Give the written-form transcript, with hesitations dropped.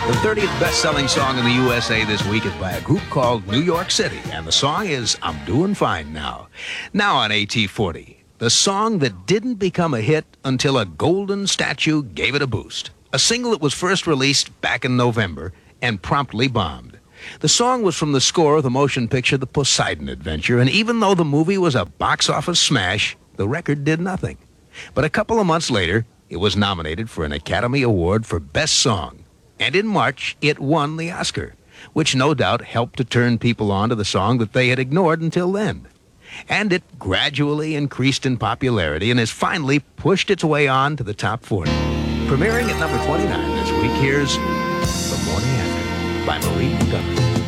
The 30th best-selling song in the USA this week is by a group called New York City, and the song is I'm Doing Fine Now. Now on AT40, the song that didn't become a hit until a golden statue gave it a boost. A single that was first released back in November and promptly bombed. The song was from the score of the motion picture The Poseidon Adventure, and even though the movie was a box office smash, the record did nothing. But a couple of months later, it was nominated for an Academy Award for Best Song. And in March, it won the Oscar, which no doubt helped to turn people on to the song that they had ignored until then. And it gradually increased in popularity and has finally pushed its way on to the top 40. Premiering at number 29 this week, here's The Morning After by Marie McDonough.